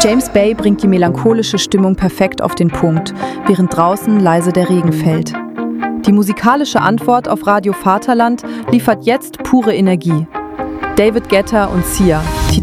James Bay bringt die melancholische Stimmung perfekt auf den Punkt, während draußen leise der Regen fällt. Die musikalische Antwort auf Radio Vaterland liefert jetzt pure Energie. David Guetta und Sia,